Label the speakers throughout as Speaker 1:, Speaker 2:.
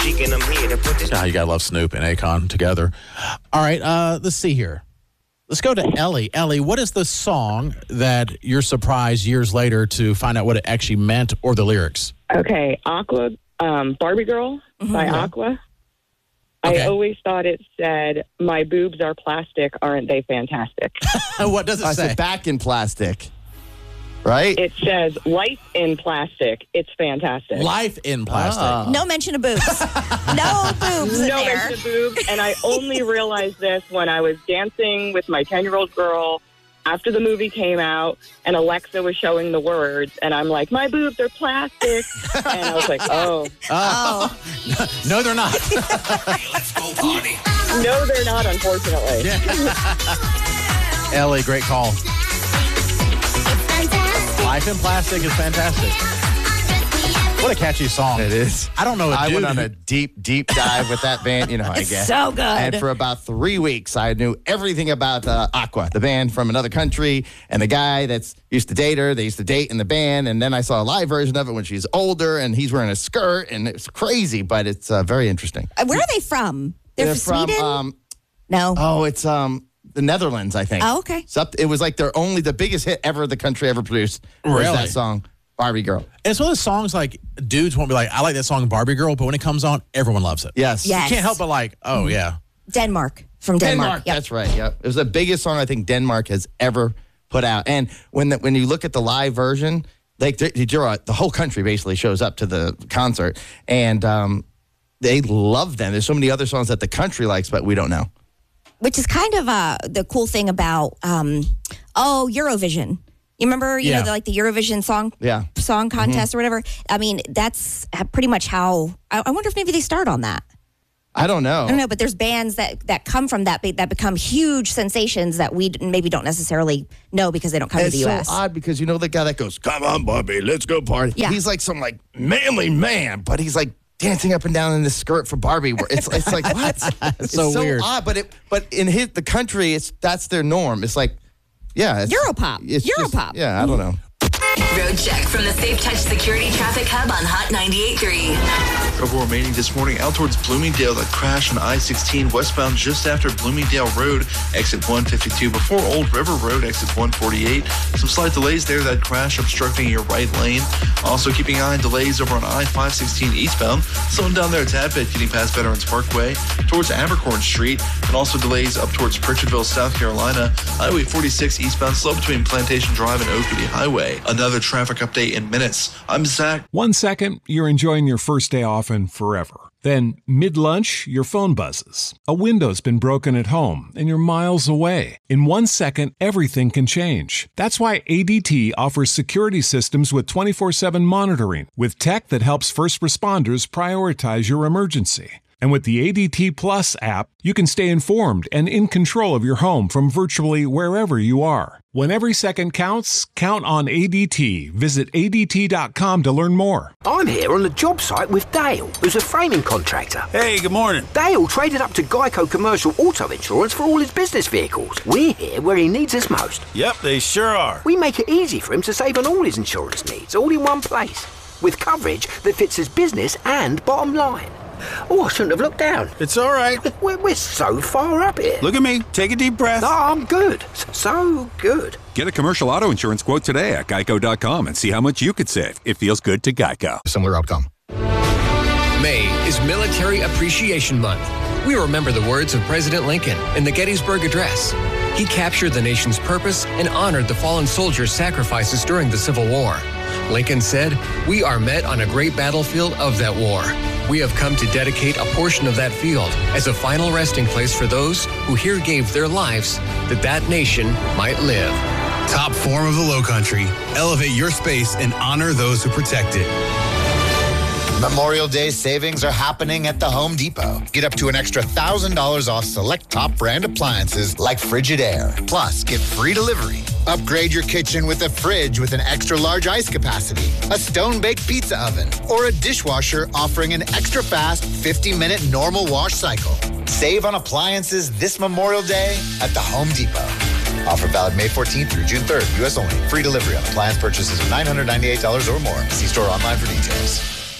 Speaker 1: cheek, and I'm here to put this.
Speaker 2: You gotta love Snoop and Akon together. All right, let's see here. Let's go to Ellie. Ellie, what is the song that you're surprised years later to find out what it actually meant or the lyrics?
Speaker 3: Okay, Aqua, Barbie Girl by Aqua.
Speaker 2: Okay.
Speaker 3: I always thought it said, "My boobs are plastic, aren't they fantastic?"
Speaker 2: What does it
Speaker 4: I
Speaker 2: say?
Speaker 4: said back in plastic, right?
Speaker 3: It says, "Life in plastic, it's fantastic."
Speaker 2: Life in plastic.
Speaker 5: No mention of boobs. No boobs in
Speaker 3: No
Speaker 5: there.
Speaker 3: mention of boobs, and I only realized this when I was dancing with my 10-year-old girl after the movie came out, and Alexa was showing the words, and I'm like, "My boobs are plastic," and I was like, "Oh,
Speaker 2: No, they're not.
Speaker 1: Let's go party.
Speaker 3: no, they're not, unfortunately."
Speaker 2: Ellie, great call. Life in plastic is fantastic. What a catchy song.
Speaker 4: It is.
Speaker 2: I don't know.
Speaker 4: I went on a deep dive with that band. You know how I
Speaker 5: It's
Speaker 4: get.
Speaker 5: so good.
Speaker 4: And for about 3 weeks, I knew everything about Aqua, the band from another country, and the guy that's used to date her. They used to date in the band, and then I saw a live version of it when she's older, and he's wearing a skirt, and it's crazy, but it's very interesting.
Speaker 5: Where are they from? They're from Sweden? No.
Speaker 4: Oh, it's the Netherlands, I think.
Speaker 5: Oh, okay.
Speaker 4: It was like the biggest hit ever the country ever produced. Was
Speaker 2: Really?
Speaker 4: that song, Barbie Girl.
Speaker 2: And it's one of those songs like dudes won't be like, I like that song Barbie Girl, but when it comes on, everyone loves it.
Speaker 4: Yes.
Speaker 5: Yes.
Speaker 2: You can't help but like, oh yeah.
Speaker 5: Denmark. From Denmark. Yep.
Speaker 4: That's right. Yep. It was the biggest song I think Denmark has ever put out. And when you look at the live version, like the whole country basically shows up to the concert, and they love them. There's so many other songs that the country likes, but we don't know.
Speaker 5: Which is kind of the cool thing about Eurovision. You remember, you know, the Eurovision song contest or whatever. I mean, that's pretty much how. I wonder if maybe they start on that.
Speaker 4: I don't know.
Speaker 5: I don't know, but there's bands that come from that become huge sensations that we maybe don't necessarily know because they don't come to the U.S.
Speaker 4: It's so odd because you know the guy that goes, "Come on, Barbie, let's go party."
Speaker 5: Yeah.
Speaker 4: He's like some like manly man, but he's like dancing up and down in this skirt for Barbie. It's like what? It's
Speaker 2: so weird.
Speaker 4: Odd, but in the country, that's their norm. It's like, yeah, it's
Speaker 5: Europop.
Speaker 4: It's just-
Speaker 5: Europop.
Speaker 4: yeah, I don't know.
Speaker 6: Road check from the Safe Touch Security Traffic Hub on Hot 98.3.
Speaker 7: Trouble remaining this morning out towards Bloomingdale. That crash on I-16 westbound just after Bloomingdale Road, exit 152 before Old River Road, exit 148. Some slight delays there. That crash obstructing your right lane. Also keeping eye on delays over on I-516 eastbound. Slowing down there a tad bit, getting past Veterans Parkway towards Abercorn Street, and also delays up towards Pritchardville, South Carolina. Highway 46 eastbound, slow between Plantation Drive and Oakwood Highway. Another traffic update in minutes. I'm Zach.
Speaker 8: 1 second, you're enjoying your first day off and forever. Then, mid-lunch, your phone buzzes. A window's been broken at home, and you're miles away. In 1 second, everything can change. That's why ADT offers security systems with 24/7 monitoring, with tech that helps first responders prioritize your emergency. And with the ADT Plus app, you can stay informed and in control of your home from virtually wherever you are. When every second counts, count on ADT. Visit ADT.com to learn more.
Speaker 9: I'm here on the job site with Dale, who's a framing contractor.
Speaker 10: Hey, good morning.
Speaker 9: Dale traded up to Geico Commercial Auto Insurance for all his business vehicles. We're here where he needs us most.
Speaker 10: Yep, they sure are.
Speaker 9: We make it easy for him to save on all his insurance needs, all in one place, with coverage that fits his business and bottom line. Oh, I shouldn't have looked down.
Speaker 10: It's all right.
Speaker 9: We're so far up here.
Speaker 10: Look at me. Take a deep breath.
Speaker 9: No, I'm good. So good.
Speaker 11: Get a commercial auto insurance quote today at geico.com and see how much you could save. It feels good to Geico.
Speaker 12: Similar outcome.
Speaker 13: May is Military Appreciation Month. We remember the words of President Lincoln in the Gettysburg Address. He captured the nation's purpose and honored the fallen soldiers' sacrifices during the Civil War. Lincoln said, "We are met on a great battlefield of that war. We have come to dedicate a portion of that field as a final resting place for those who here gave their lives that that nation might live."
Speaker 14: Top form of the Lowcountry. Elevate your space and honor those who protect it.
Speaker 12: Memorial Day savings are happening at the Home Depot. Get up to an extra $1,000 off select top brand appliances like Frigidaire. Plus, get free delivery. Upgrade your kitchen with a fridge with an extra large ice capacity, a stone-baked pizza oven, or a dishwasher offering an extra fast 50-minute normal wash cycle. Save on appliances this Memorial Day at the Home Depot. Offer valid May 14th through June 3rd. U.S. only. Free delivery on appliance purchases of $998 or more. See store online for details.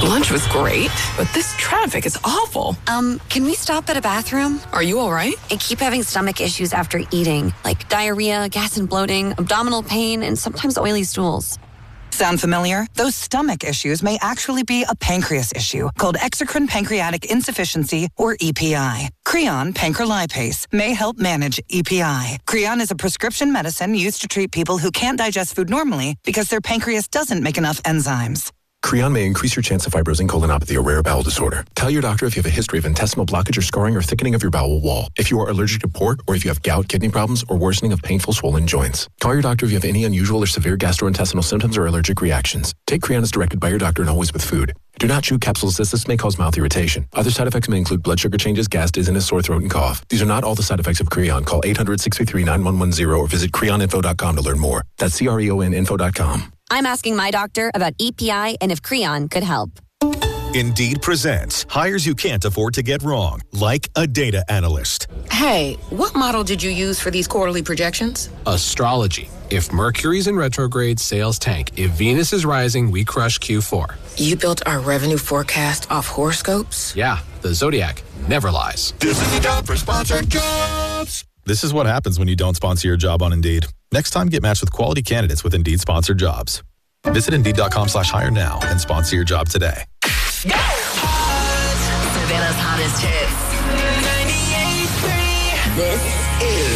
Speaker 15: Lunch was great, but this traffic is awful.
Speaker 16: Can we stop at a bathroom?
Speaker 15: Are you all right?
Speaker 16: I keep having stomach issues after eating, like diarrhea, gas and bloating, abdominal pain, and sometimes oily stools.
Speaker 17: Sound familiar? Those stomach issues may actually be a pancreas issue called exocrine pancreatic insufficiency, or EPI. Creon pancrelipase may help manage EPI. Creon is a prescription medicine used to treat people who can't digest food normally because their pancreas doesn't make enough enzymes.
Speaker 18: Creon may increase your chance of fibrosing colonopathy, a rare bowel disorder. Tell your doctor if you have a history of intestinal blockage or scarring or thickening of your bowel wall, if you are allergic to pork, or if you have gout, kidney problems, or worsening of painful swollen joints. Call your doctor if you have any unusual or severe gastrointestinal symptoms or allergic reactions. Take Creon as directed by your doctor and always with food. Do not chew capsules as this may cause mouth irritation. Other side effects may include blood sugar changes, gas, dizziness, sore throat, and cough. These are not all the side effects of Creon. Call 800-633-9110 or visit creoninfo.com to learn more. That's creoninfo.com.
Speaker 16: I'm asking my doctor about EPI and if Creon could help.
Speaker 19: Indeed presents hires you can't afford to get wrong, like a data analyst.
Speaker 15: Hey, what model did you use for these quarterly projections?
Speaker 20: Astrology. If Mercury's in retrograde, sales tank. If Venus is rising, we crush Q4.
Speaker 15: You built our revenue forecast off horoscopes?
Speaker 20: Yeah, the Zodiac never lies.
Speaker 19: This is the job for sponsored jobs. This is what happens when you don't sponsor your job on Indeed. Next time, get matched with quality candidates with Indeed sponsored jobs. Visit Indeed.com/hire now and sponsor your job today.
Speaker 6: Savannah's hottest hits. 98.3. This is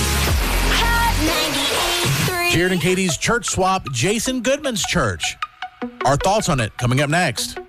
Speaker 6: Hot 98.3.
Speaker 2: Jared and Katie's church swap, Jason Goodman's church. Our thoughts on it coming up next.